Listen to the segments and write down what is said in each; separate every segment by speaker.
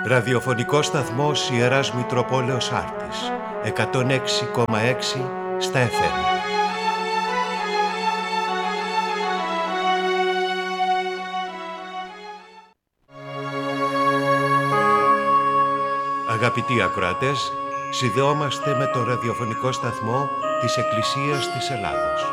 Speaker 1: Ραδιοφωνικό σταθμός Ιεράς Μητροπόλεως Άρτης, 106,6 στα FM. Αγαπητοί ακροατές, συνδεόμαστε με το ραδιοφωνικό σταθμό της Εκκλησίας της Ελλάδος.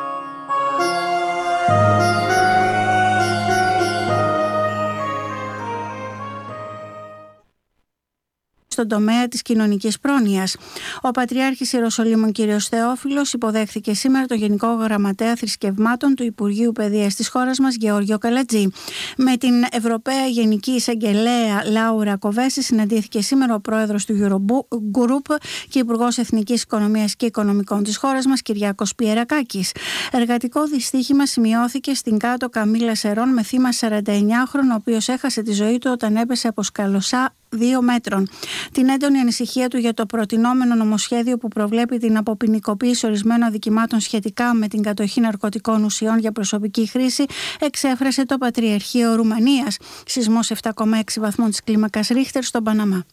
Speaker 2: Στον τομέα της κοινωνικής πρόνοιας. Ο Πατριάρχης Ιεροσολύμων κ. Θεόφιλος υποδέχθηκε σήμερα τον Γενικό Γραμματέα Θρησκευμάτων του Υπουργείου Παιδείας της χώρας μας, Γεώργιο Καλατζή. Με την Ευρωπαία Γενική Εισαγγελέα Λάουρα Κοβέση συναντήθηκε σήμερα ο πρόεδρος του Eurogroup και Υπουργός Εθνικής Οικονομίας και Οικονομικών της χώρας μας, Κυριάκος Πιερακάκης. Εργατικό δυστύχημα σημειώθηκε στην Κάτω Καμήλα Σερών με θύμα 49χρονο, ο οποίος έχασε τη ζωή του όταν έπεσε από σκαλωσά 2 μέτρων. Την έντονη ανησυχία του για το προτινόμενο νομοσχέδιο που προβλέπει την αποποινικοποίηση ορισμένων αδικημάτων σχετικά με την κατοχή ναρκωτικών ουσιών για προσωπική χρήση εξέφρασε το Πατριαρχείο Ρουμανίας. Σεισμός 7,6 βαθμών της κλίμακας Ρίχτερ στον Παναμά.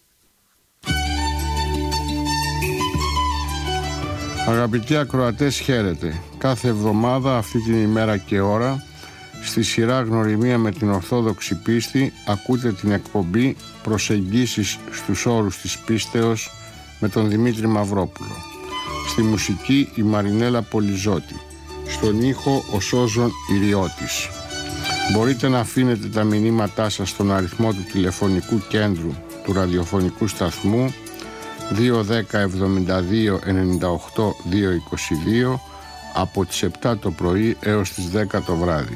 Speaker 3: Αγαπητοί ακροατές, χαίρετε. Κάθε εβδομάδα αυτή την ημέρα και ώρα στη σειρά Γνωριμία με την Ορθόδοξη Πίστη ακούτε την εκπομπή Προσεγγίσεις στους όρους της πίστεως με τον Δημήτρη Μαυρόπουλο. Στη μουσική η Μαρινέλα Πολυζώτη. Στον ήχο ο Σώζον Ιριώτης. Μπορείτε να αφήνετε τα μηνύματά σας στον αριθμό του τηλεφωνικού κέντρου του ραδιοφωνικού σταθμού 210 72 98 222 από τις 7 το πρωί έως τις 10 το βράδυ.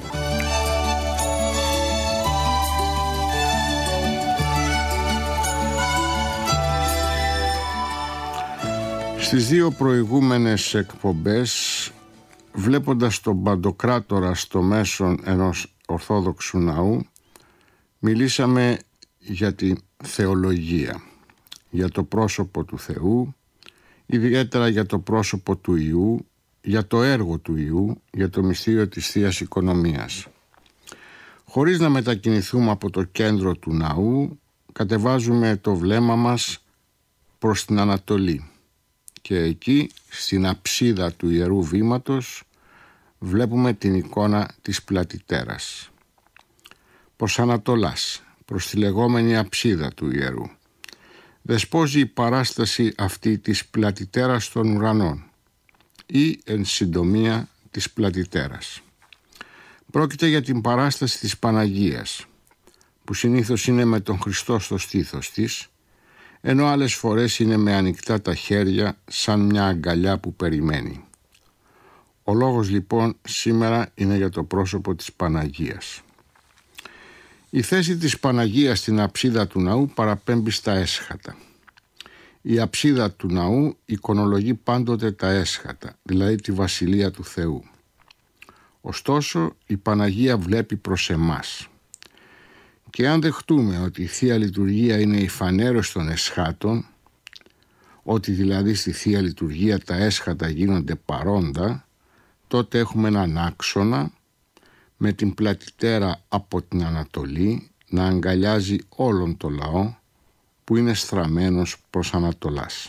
Speaker 3: Στις δύο προηγούμενες εκπομπές, βλέποντας τον Παντοκράτορα στο μέσον ενός Ορθόδοξου ναού, μιλήσαμε για τη θεολογία, για το πρόσωπο του Θεού, ιδιαίτερα για το πρόσωπο του Ιού, για το έργο του Ιού, για το μυστήριο της Θείας Οικονομίας. Χωρίς να μετακινηθούμε από το κέντρο του ναού, κατεβάζουμε το βλέμμα μας προς την Ανατολή και εκεί, στην αψίδα του Ιερού Βήματος, βλέπουμε την εικόνα της Πλατητέρας. Προς Ανατολάς, προς τη λεγόμενη αψίδα του Ιερού, δεσπόζει η παράσταση αυτή της Πλατητέρας των ουρανών ή εν συντομία της Πλατητέρας. Πρόκειται για την παράσταση της Παναγίας, που συνήθως είναι με τον Χριστό στο στήθος της, ενώ άλλες φορές είναι με ανοιχτά τα χέρια σαν μια αγκαλιά που περιμένει. Ο λόγος λοιπόν σήμερα είναι για το πρόσωπο της Παναγίας. Η θέση της Παναγίας στην αψίδα του ναού παραπέμπει στα έσχατα. Η αψίδα του ναού εικονολογεί πάντοτε τα έσχατα, δηλαδή τη Βασιλεία του Θεού. Ωστόσο, η Παναγία βλέπει προς εμάς. Και αν δεχτούμε ότι η Θεία Λειτουργία είναι η φανέρωση των εσχάτων, ότι δηλαδή στη Θεία Λειτουργία τα έσχατα γίνονται παρόντα, τότε έχουμε έναν άξονα με την Πλατητέρα από την Ανατολή να αγκαλιάζει όλον το λαό που είναι στραμμένος προς Ανατολάς.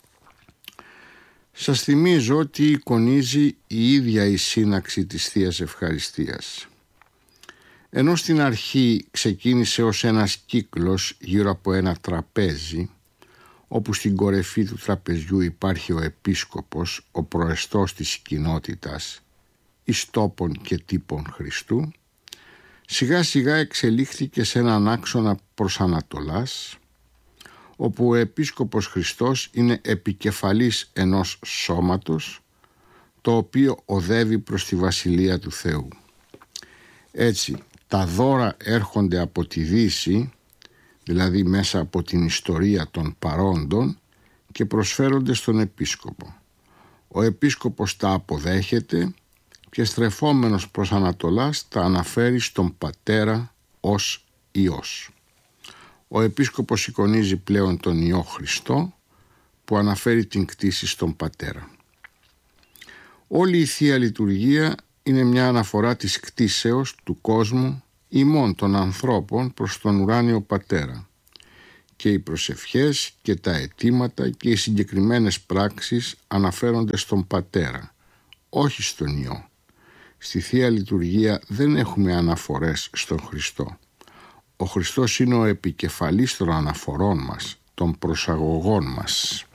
Speaker 3: Σας θυμίζω ότι εικονίζει η ίδια η σύναξη της Θείας Ευχαριστίας. Ενώ στην αρχή ξεκίνησε ως ένας κύκλος γύρω από ένα τραπέζι, όπου στην κορυφή του τραπεζιού υπάρχει ο επίσκοπος, ο προεστός της κοινότητας, εις τόπων και τύπων Χριστού, σιγά σιγά εξελίχθηκε σε έναν άξονα προς Ανατολάς, όπου ο επίσκοπος Χριστός είναι επικεφαλής ενός σώματος, το οποίο οδεύει προς τη Βασιλεία του Θεού. Έτσι, τα δώρα έρχονται από τη Δύση, δηλαδή μέσα από την ιστορία των παρόντων, και προσφέρονται στον επίσκοπο. Ο επίσκοπος τα αποδέχεται και στρεφόμενος προς Ανατολάς τα αναφέρει στον Πατέρα ως Υιός. Ο επίσκοπος εικονίζει πλέον τον Υιό Χριστό, που αναφέρει την κτήση στον Πατέρα. Όλη η Θεία Λειτουργία είναι μια αναφορά της κτήσεως του κόσμου ημών των ανθρώπων προς τον ουράνιο Πατέρα Και οι προσευχές και τα αιτήματα και οι συγκεκριμένες πράξεις αναφέρονται στον Πατέρα, όχι στον Υιό. Στη Θεία Λειτουργία δεν έχουμε αναφορές στον Χριστό. Ο Χριστός είναι ο επικεφαλής των αναφορών μας, των προσαγωγών μας.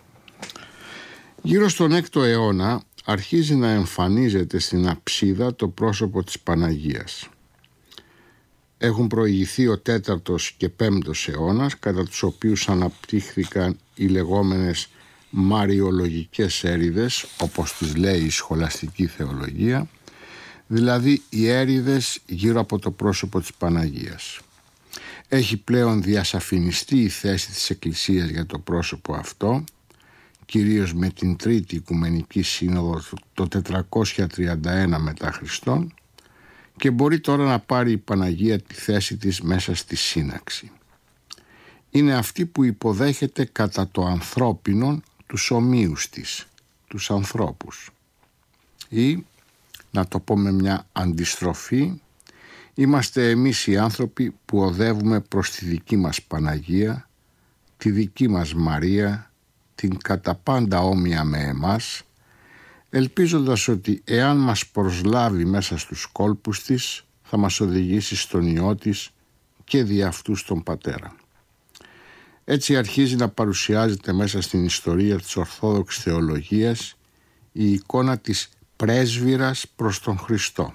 Speaker 3: Γύρω στον 6ο αιώνα αρχίζει να εμφανίζεται στην αψίδα το πρόσωπο της Παναγίας. Έχουν προηγηθεί ο 4ος και 5ος αιώνας, κατά τους οποίους αναπτύχθηκαν οι λεγόμενες μαριολογικές έρηδες, όπως τις λέει η σχολαστική θεολογία, δηλαδή οι έρηδες γύρω από το πρόσωπο της Παναγίας. Έχει πλέον διασαφινιστεί η θέση της Εκκλησίας για το πρόσωπο αυτό, κυρίως με την Τρίτη Οικουμενική Σύνοδο το 431 μετά Χριστόν, και μπορεί τώρα να πάρει η Παναγία τη θέση της μέσα στη σύναξη. Είναι αυτή που υποδέχεται κατά το ανθρώπινον τους ομοίους της, τους ανθρώπους. Ή, να το πω με μια αντιστροφή, είμαστε εμείς οι άνθρωποι που οδεύουμε προς τη δική μας Παναγία, τη δική μας Μαρία, την κατά πάντα όμοια με εμάς, ελπίζοντας ότι εάν μας προσλάβει μέσα στους κόλπους της, θα μας οδηγήσει στον Υιό της και δι' αυτού στον Πατέρα. Έτσι αρχίζει να παρουσιάζεται μέσα στην ιστορία της Ορθόδοξης Θεολογίας η εικόνα της πρέσβυρας προς τον Χριστό.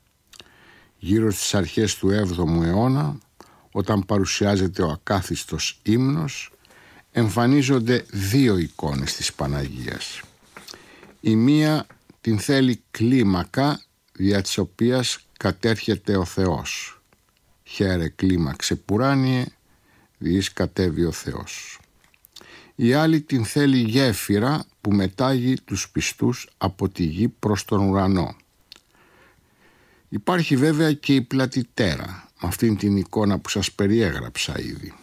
Speaker 3: Γύρω στις αρχές του 7ου αιώνα, όταν παρουσιάζεται ο ακάθιστος ύμνος, εμφανίζονται δύο εικόνες της Παναγίας. Η μία την θέλει κλίμακα, δια της οποίας κατέρχεται ο Θεός. Χαίρε κλίμαξε πουράνιε, διείς κατέβει ο Θεός. Η άλλη την θέλει γέφυρα που μετάγει τους πιστούς από τη γη προς τον ουρανό. Υπάρχει βέβαια και η πλατιτέρα, με αυτήν την εικόνα που σας περιέγραψα ήδη.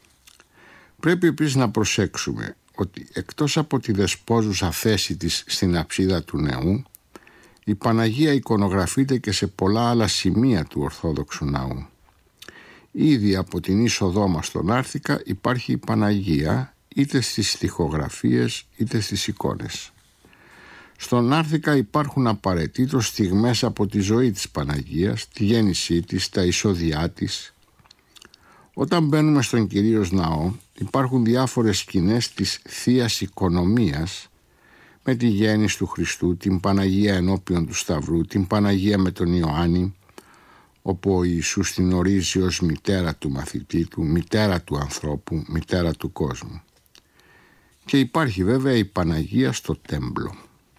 Speaker 3: Πρέπει επίσης να προσέξουμε ότι εκτός από τη δεσπόζουσα θέση της στην αψίδα του ναού, η Παναγία εικονογραφείται και σε πολλά άλλα σημεία του Ορθόδοξου ναού. Ήδη από την είσοδό μας στον Άρθικα υπάρχει η Παναγία, είτε στις στιχογραφίες είτε στις εικόνες. Στον Άρθικα υπάρχουν απαραίτητος στιγμές από τη ζωή της Παναγίας, τη γέννησή της, τα εισόδια της. Όταν μπαίνουμε στον Κυρίως Ναό, υπάρχουν διάφορες σκηνές της Θείας Οικονομίας, με τη γέννηση του Χριστού, την Παναγία ενώπιον του Σταυρού, την Παναγία με τον Ιωάννη, όπου ο Ιησούς την ορίζει ως μητέρα του μαθητή του, μητέρα του ανθρώπου, μητέρα του κόσμου. Και υπάρχει βέβαια η Παναγία στο τέμπλο.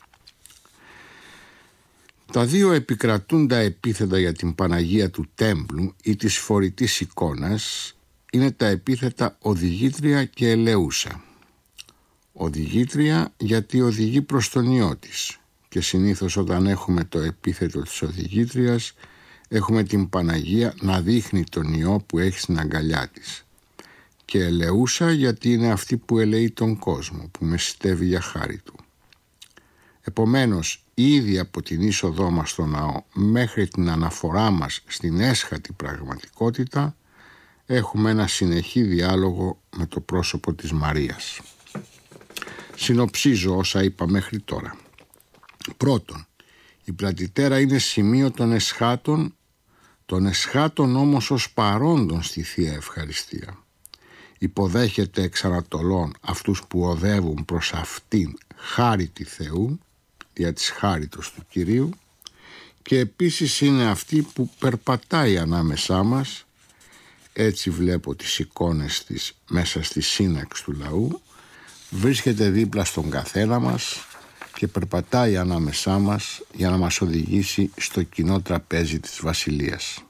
Speaker 3: Τα δύο επικρατούντα επίθετα για την Παναγία του τέμπλου ή της φορητής εικόνας είναι τα επίθετα οδηγήτρια και ελεούσα. Οδηγήτρια γιατί οδηγεί προς τον Υιό της, και συνήθως όταν έχουμε το επίθετο της οδηγήτριας έχουμε την Παναγία να δείχνει τον Υιό που έχει στην αγκαλιά της. Και ελεούσα γιατί είναι αυτή που ελεεί τον κόσμο, που μεσητεύει για χάρη του. Επομένως, ήδη από την είσοδό μας στο ναό μέχρι την αναφορά μας στην έσχατη πραγματικότητα έχουμε ένα συνεχή διάλογο με το πρόσωπο της Μαρίας. Συνοψίζω όσα είπα μέχρι τώρα. Πρώτον, η πλατιτέρα είναι σημείο των εσχάτων όμως ως παρόντων στη Θεία Ευχαριστία. Υποδέχεται εξ ανατολών αυτούς που οδεύουν προς αυτήν χάρητη Θεού, δια της χάριτος του Κυρίου, και επίσης είναι αυτή που περπατάει ανάμεσά μας. Έτσι βλέπω τις εικόνες της μέσα στη σύναξη του λαού, βρίσκεται δίπλα στον καθένα μας και περπατάει ανάμεσά μας για να μας οδηγήσει στο κοινό τραπέζι της Βασιλείας.